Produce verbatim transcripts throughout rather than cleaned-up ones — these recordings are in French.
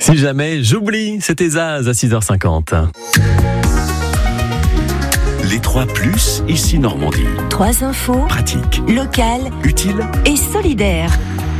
Si jamais j'oublie, c'était Zaz à six heures cinquante. Les trois plus, ici Normandie. Trois infos, Pratique, locales utile. et solidaires.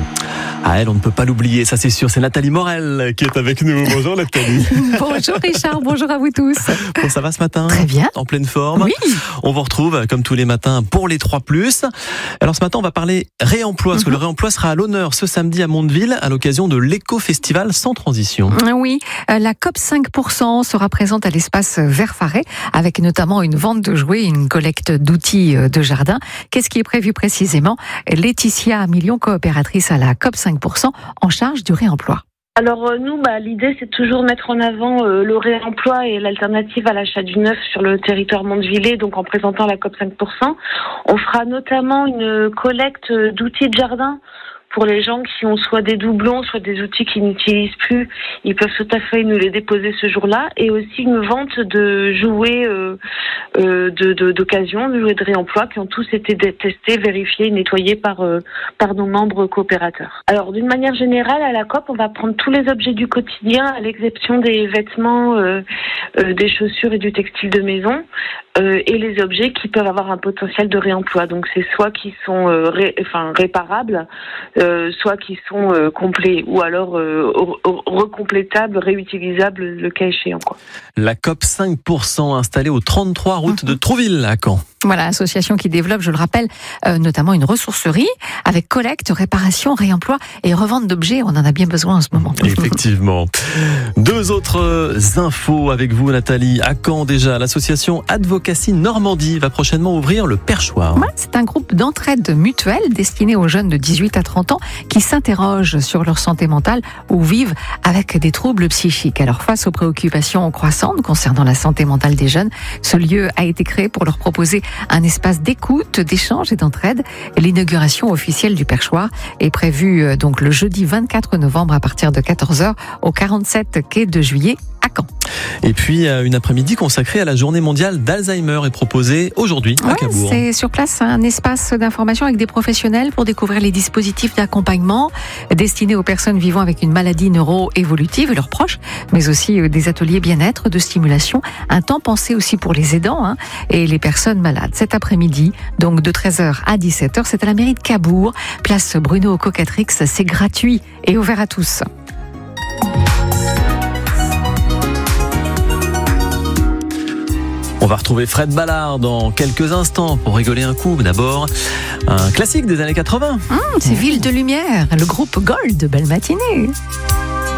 Ah, elle, on ne peut pas l'oublier, ça c'est sûr, c'est Nathalie Morel qui est avec nous. Bonjour Nathalie. Bonjour Richard, bonjour à vous tous. Bon, ça va ce matin? Très bien. En pleine forme? Oui. On vous retrouve comme tous les matins pour les trois plus. Alors ce matin, on va parler réemploi, parce que le réemploi sera à l'honneur ce samedi à Mondeville à l'occasion de l'éco-festival Sans Transition. Oui, la COP cinq pour cent sera présente à l'espace Vert-Faré, avec notamment une vente de jouets et une collecte d'outils de jardin. Qu'est-ce qui est prévu précisément? Laetitia Million, coopératrice à la COP cinq pour cent, en charge du réemploi. Alors euh, nous, bah, l'idée c'est toujours mettre en avant euh, le réemploi et l'alternative à l'achat du neuf sur le territoire mondevillais, donc en présentant la COP cinq pour cent. On fera notamment une collecte d'outils de jardin pour les gens qui ont soit des doublons, soit des outils qu'ils n'utilisent plus. Ils peuvent tout à fait nous les déposer ce jour-là. Et aussi une vente de jouets euh, euh, de, de, d'occasion, de jouets de réemploi qui ont tous été testés, vérifiés, nettoyés par, euh, par nos membres coopérateurs. Alors d'une manière générale, à la COP, on va prendre tous les objets du quotidien, à l'exception des vêtements, euh, euh, des chaussures et du textile de maison, euh, et les objets qui peuvent avoir un potentiel de réemploi. Donc c'est soit qui sont euh, ré, enfin, réparables, Euh, soit qui sont euh, complets ou alors euh, recomplétables, réutilisables le cas échéant, quoi. La COP cinq pour cent installée au trente-trois route de Trouville à Caen. Voilà, association qui développe, je le rappelle, euh, notamment une ressourcerie avec collecte, réparation, réemploi et revente d'objets. On en a bien besoin en ce moment. Effectivement. Deux autres infos avec vous, Nathalie. À Caen déjà, l'association Advocacy Normandie va prochainement ouvrir le Perchoir. Ouais, c'est un groupe d'entraide mutuelle destiné aux jeunes de dix-huit à trente ans qui s'interrogent sur leur santé mentale ou vivent avec des troubles psychiques. Alors, face aux préoccupations croissantes concernant la santé mentale des jeunes, ce lieu a été créé pour leur proposer un espace d'écoute, d'échange et d'entraide. L'inauguration officielle du Perchoir est prévue donc le jeudi vingt-quatre novembre à partir de quatorze heures au quarante-sept quai de Juillet à Caen. Et puis, une après-midi consacrée à la journée mondiale d'Alzheimer est proposée aujourd'hui à ouais, Cabourg. C'est sur place un espace d'information avec des professionnels pour découvrir les dispositifs d'accompagnement destinés aux personnes vivant avec une maladie neuro-évolutive et leurs proches, mais aussi des ateliers bien-être, de stimulation, un temps pensé aussi pour les aidants hein, et les personnes malades. Cet après-midi, donc de treize heures à dix-sept heures, c'est à la mairie de Cabourg, place Bruno Cocatrix, c'est gratuit et ouvert à tous. On va retrouver Fred Ballard dans quelques instants pour rigoler un coup. D'abord, un classique des années quatre-vingts. Mmh, c'est Ville de Lumière, le groupe Gold. Belle matinée.